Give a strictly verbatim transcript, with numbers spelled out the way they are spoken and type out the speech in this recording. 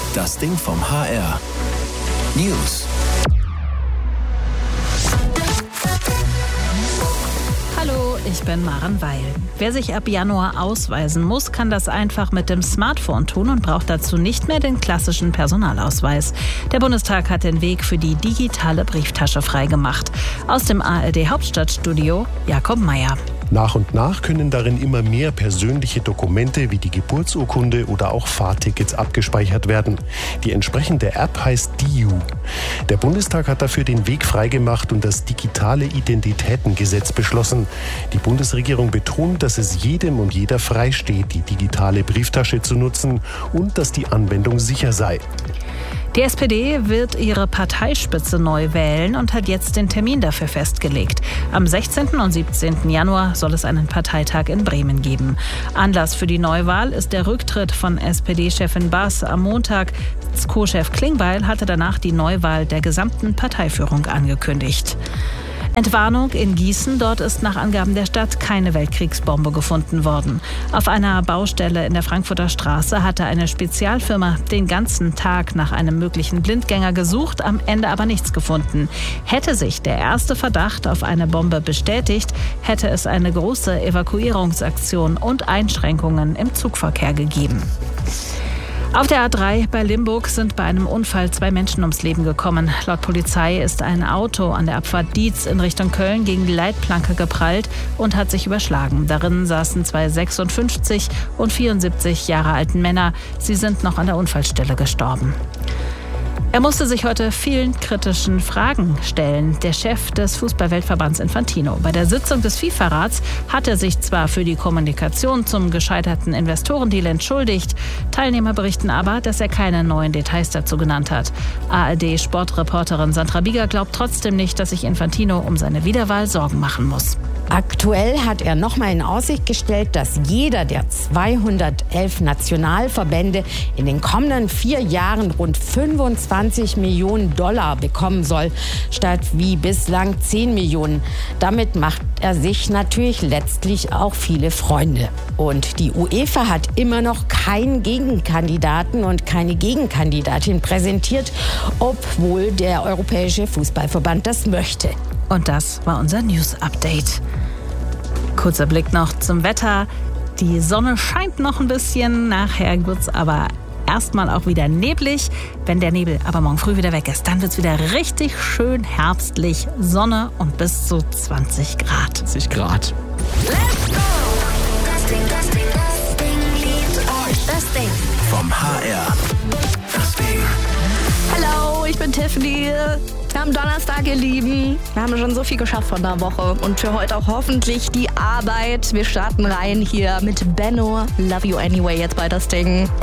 Das Ding vom H R. News. Hallo, ich bin Maren Weil. Wer sich ab Januar ausweisen muss, kann das einfach mit dem Smartphone tun und braucht dazu nicht mehr den klassischen Personalausweis. Der Bundestag hat den Weg für die digitale Brieftasche freigemacht. Aus dem A R D-Hauptstadtstudio Jakob Meyer. Nach und nach können darin immer mehr persönliche Dokumente wie die Geburtsurkunde oder auch Fahrtickets abgespeichert werden. Die entsprechende App heißt D I U. Der Bundestag hat dafür den Weg freigemacht und das digitale Identitätengesetz beschlossen. Die Bundesregierung betont, dass es jedem und jeder frei steht, die digitale Brieftasche zu nutzen und dass die Anwendung sicher sei. Die S P D wird ihre Parteispitze neu wählen und hat jetzt den Termin dafür festgelegt. Am sechzehnten und siebzehnten Januar soll es einen Parteitag in Bremen geben. Anlass für die Neuwahl ist der Rücktritt von S P D-Chefin Baas am Montag. Co-Chef Klingbeil hatte danach die Neuwahl der gesamten Parteiführung angekündigt. Entwarnung in Gießen. Dort ist nach Angaben der Stadt keine Weltkriegsbombe gefunden worden. Auf einer Baustelle in der Frankfurter Straße hatte eine Spezialfirma den ganzen Tag nach einem möglichen Blindgänger gesucht, am Ende aber nichts gefunden. Hätte sich der erste Verdacht auf eine Bombe bestätigt, hätte es eine große Evakuierungsaktion und Einschränkungen im Zugverkehr gegeben. Auf der A drei bei Limburg sind bei einem Unfall zwei Menschen ums Leben gekommen. Laut Polizei ist ein Auto an der Abfahrt Dietz in Richtung Köln gegen die Leitplanke geprallt und hat sich überschlagen. Darin saßen zwei sechsundfünfzig und vierundsiebzig Jahre alten Männer. Sie sind noch an der Unfallstelle gestorben. Er musste sich heute vielen kritischen Fragen stellen, der Chef des Fußball-Weltverbands Infantino. Bei der Sitzung des FIFA-Rats hat er sich zwar für die Kommunikation zum gescheiterten Investorendeal entschuldigt, Teilnehmer berichten aber, dass er keine neuen Details dazu genannt hat. A R D-Sportreporterin Sandra Bieger glaubt trotzdem nicht, dass sich Infantino um seine Wiederwahl Sorgen machen muss. Aktuell hat er nochmal in Aussicht gestellt, dass jeder der zweihundertelf Nationalverbände in den kommenden vier Jahren rund fünfundzwanzig Millionen Dollar bekommen soll, statt wie bislang zehn Millionen. Damit macht er sich natürlich letztlich auch viele Freunde. Und die UEFA hat immer noch keinen Gegenkandidaten und keine Gegenkandidatin präsentiert, obwohl der Europäische Fußballverband das möchte. Und das war unser News-Update. Kurzer Blick noch zum Wetter. Die Sonne scheint noch ein bisschen, nachher wird es aber erstmal auch wieder neblig. Wenn der Nebel aber morgen früh wieder weg ist, dann wird es wieder richtig schön herbstlich, Sonne und bis zu zwanzig Grad. zwanzig Grad. Let's go! Das Ding, das Ding, das Ding liebt euch. Das Ding vom H R. Das Ding. Hallo, ich bin Tiffany. Wir haben Donnerstag, ihr Lieben. Wir haben schon so viel geschafft von der Woche. Und für heute auch hoffentlich die Arbeit. Wir starten rein hier mit Benno. Love You Anyway jetzt bei das Ding.